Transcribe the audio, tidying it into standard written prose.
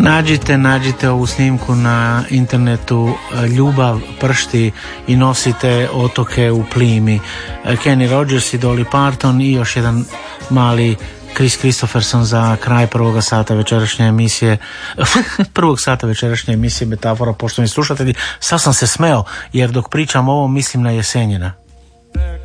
Nađite ovu snimku na internetu. Ljubav pršti i nosite otoke u plimi. Kenny Rogers i Dolly Parton i još jedan mali Chris Christopherson za kraj prvog sata večerašnje emisije Metafora. Poštovani slušatelji, sad sam se smeo jer dok pričam ovo mislim na Jesenjina.